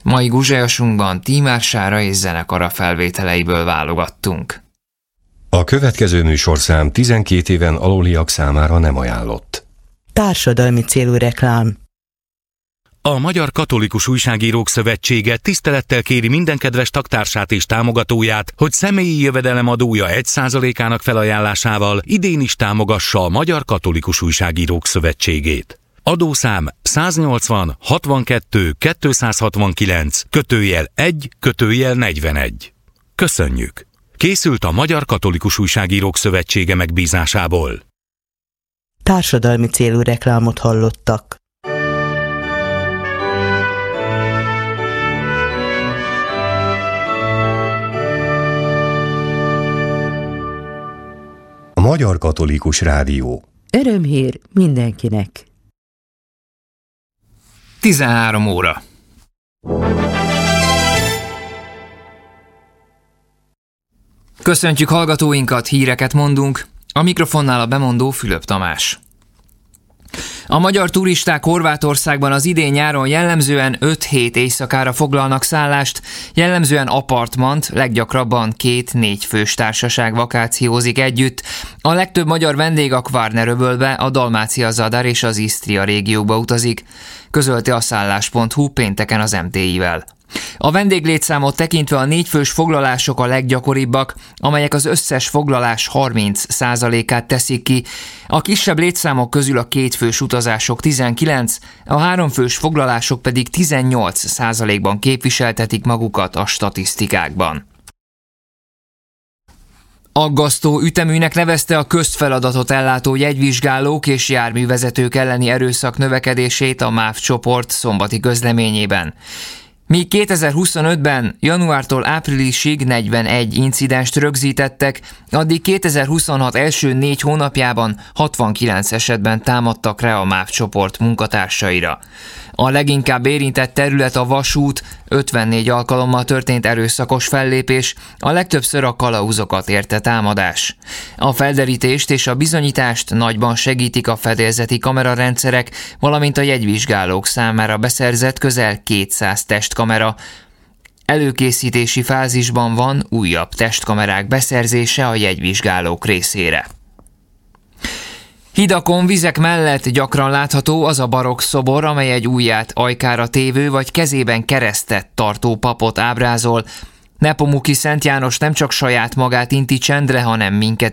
Mai Guzsajasunkban Tímár Sára és zenekara felvételeiből válogattunk. A következő műsorszám 12 éven aluliak számára nem ajánlott. Társadalmi célú reklám. A Magyar Katolikus Újságírók Szövetsége tisztelettel kéri minden kedves tagtársát és támogatóját, hogy személyi jövedelemadója 1%-ának felajánlásával idén is támogassa a Magyar Katolikus Újságírók Szövetségét. Adószám 180 62 269 /1 /41. Köszönjük! Készült a Magyar Katolikus Újságírók Szövetsége megbízásából. Társadalmi célú reklámot hallottak. A Magyar Katolikus Rádió. Örömhír mindenkinek. 13 óra. Köszöntjük hallgatóinkat, híreket mondunk. A mikrofonnál a bemondó Fülöp Tamás. A magyar turisták Horvátországban az idén nyáron jellemzően 5-7 éjszakára foglalnak szállást, jellemzően apartmant, leggyakrabban 2-4 fős társaság vakációzik együtt. A legtöbb magyar vendég a Kvárner-öbölbe, a Dalmácia-Zadar és az Isztria régióba utazik, közölte a szállás.hu pénteken az MTI-vel. A vendéglétszámot tekintve a 4 fős foglalások a leggyakoribbak, amelyek az összes foglalás 30%-át teszik ki. A kisebb létszámok közül a 2 fős utazások 19, a 3 fős foglalások pedig 18%-ban képviseltetik magukat a statisztikákban. Aggasztó üteműnek nevezte a közfeladatot ellátó jegyvizsgálók és járművezetők elleni erőszak növekedését a MÁV csoport szombati közleményében. Míg 2025-ben januártól áprilisig 41 incidenst rögzítettek, addig 2026 első 4 hónapjában 69 esetben támadtak rá a MÁV csoport munkatársaira. A leginkább érintett terület a vasút, 54 alkalommal történt erőszakos fellépés, a legtöbbször a kalauzokat érte támadás. A felderítést és a bizonyítást nagyban segítik a fedélzeti kamerarendszerek, valamint a jegyvizsgálók számára beszerzett közel 200 testkamera. Előkészítési fázisban van újabb testkamerák beszerzése a jegyvizsgálók részére. Hidakon, vizek mellett gyakran látható az a barokk szobor, amely egy ujját ajkára tévő vagy kezében keresztet tartó papot ábrázol. Nepomuki Szent János nem csak saját magát inti csendre, hanem minket